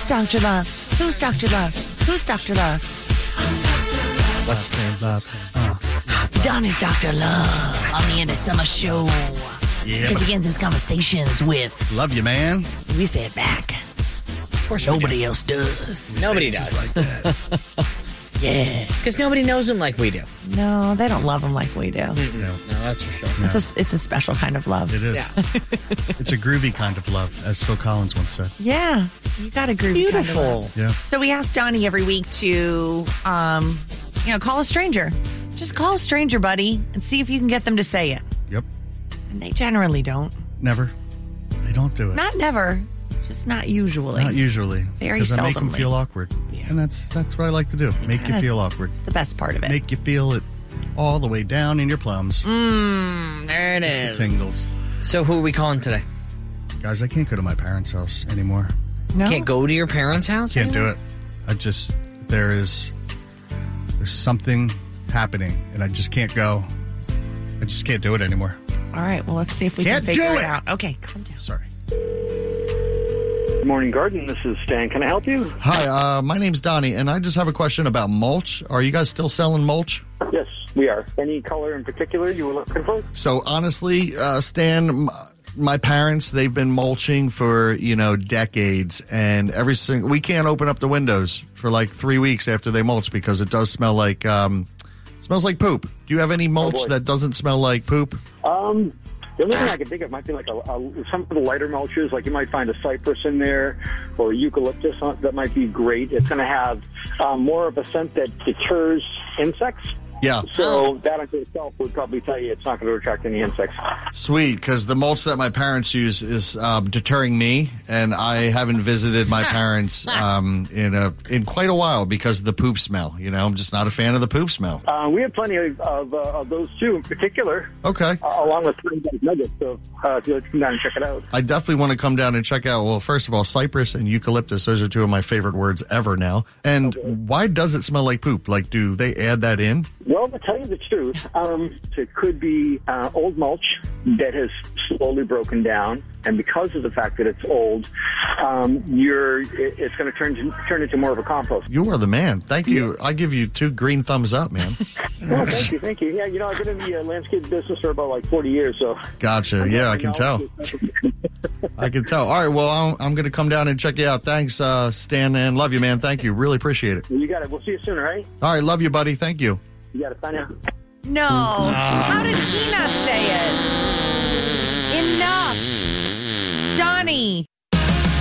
Who's Dr. Love? Who's Dr. Love? Who's Dr. Love? What's their love? Don is Dr. Love on the End of Summer Show. Yeah. Because he ends his conversations with, Love you, man. we say it back. Of course Nobody else does. Nobody Say it does. just like that. Yeah. Because nobody knows him like we do. No, they don't love him like we do. No, No, that's for sure. It's a special kind of love. it is. Yeah. It's a groovy kind of love, as Phil Collins once said. Yeah. You got a groovy kind of Beautiful. love. Yeah. So we ask Donnie every week to, call a stranger. Just call a stranger, buddy, and see if you can get them to say it. Yep. And they generally don't. Never. They don't do it. Not never, just not usually. Not usually. Very Because I make them seldomly. feel awkward. Yeah. And that's what I like to do. Make you kinda- feel awkward. It's the best part of it. Make you feel it all the way down in your plums. There it is. Tingles. So who are we calling today? Guys, I can't go to my parents' house anymore. No? Can't go to your parents' house? Can't do it. There's something happening, and I just can't go. I just can't do it anymore. All right, well, let's see if we Can't can figure do it it. out. Okay, calm down. Sorry. Good morning, Garden. This is Stan. Can I help you? Hi, my name's Donnie, and I just have a question about mulch. Are you guys still selling mulch? Yes, we are. Any color in particular you were looking for? So honestly, Stan, my parents, they've been mulching for, decades, and we can't open up the windows for like 3 weeks after they mulch because it does smell like smells like poop. Do you have any mulch boy. that doesn't smell like poop? The only thing I can think of might be like some of the lighter mulches. Like you might find a cypress in there or a eucalyptus. That might be great. It's going to have more of a scent that deters insects. Yeah. So that unto itself would probably tell you it's not going to attract any insects. Sweet, because the mulch that my parents use is deterring me, and I haven't visited my parents in quite a while because of the poop smell. I'm just not a fan of the poop smell. We have plenty of those too, in particular, Okay. along with nuggets. So if you'd like to come down and check it out. I definitely want to come down and check out, well, first of all, cypress and eucalyptus. Those are two of my favorite words ever now. And why does it smell like poop? Like, do they add that in? Well, to tell you the truth, it could be old mulch that has slowly broken down, and because of the fact that it's old, it's going to turn into more of a compost. You are the man. Thank you. I give you 2 green thumbs up, man. Well, thank you. Yeah, I've been in the landscape business for about like 40 years, so. Gotcha. Yeah, I can tell. I can tell. All right, well, I'm going to come down and check you out. Thanks, Stan, and love you, man. Thank you. Really appreciate it. You got it. We'll see you soon, all right? All right, love you, buddy. Thank you. You got it. Bye now. No. How did he not say it? Enough. Donnie.